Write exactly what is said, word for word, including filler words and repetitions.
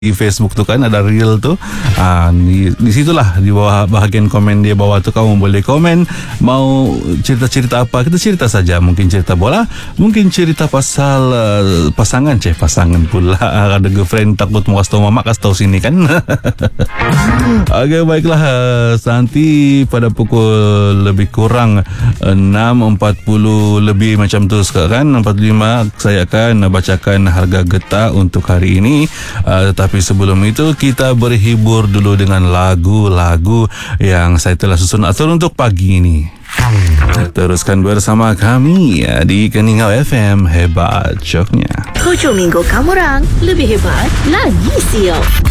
di Facebook tu kan ada reel tu, ah, di, di situlah di bawah bahagian komen dia bawah tu kamu boleh komen mau cerita-cerita apa, kita cerita saja, mungkin cerita bola, mungkin cerita pasal uh, pasangan, ceh pasangan pula ada girlfriend takut mau kasih tahu mama, kasih tahu sini kan. Okey, baiklah, uh, nanti pada pukul lebih kurang enam empat puluh lebih macam tu sekarang, empat puluh lima saya akan bacakan harga getah untuk hari ini. Uh, tetapi sebelum itu kita berhibur dulu dengan lagu-lagu yang saya telah susun atur untuk pagi ini. Teruskan bersama kami ya, di Keningau F M, hebat joknya. Hujung minggu kamu orang lebih hebat lagi siap.